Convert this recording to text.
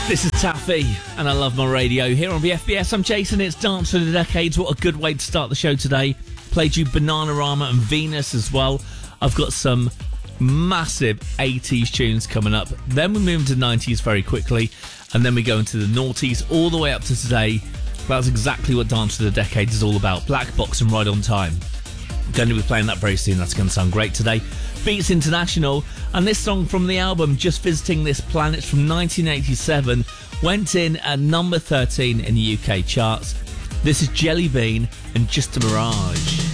This is Taffy, and I love my radio. Here on the FBS, I'm Jason. It's Dance for the Decades. What a good way to start the show today. Played you Bananarama and Venus as well. I've got some massive 80s tunes coming up. Then we move into 90s very quickly, and then we go into the noughties all the way up to today. That's exactly what Dance for the Decades is all about. Black Box and Right on Time. I'm going to be playing that very soon. That's going to sound great today. Beats International, and this song from the album Just Visiting This Planet from 1987 went in at number 13 in the UK charts. This is Jelly Bean and Just a Mirage.